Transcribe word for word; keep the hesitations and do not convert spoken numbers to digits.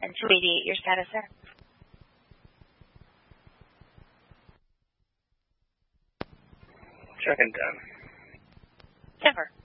and to alleviate your status there. Second done. Denver.